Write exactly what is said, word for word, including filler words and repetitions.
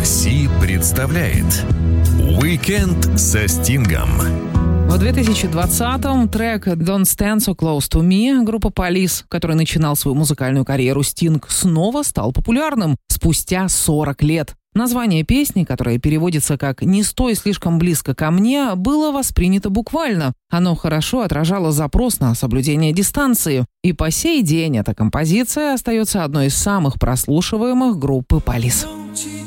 эр си представляет «Уикенд со Стингом». В две тысячи двадцатом трек «Don't Stand So Close To Me» группы Police, который начинал свою музыкальную карьеру Стинг, снова стал популярным спустя сорок лет. Название песни, которое переводится как «Не стой слишком близко ко мне», было воспринято буквально. Оно хорошо отражало запрос на соблюдение дистанции. И по сей день эта композиция остается одной из самых прослушиваемых группы Police.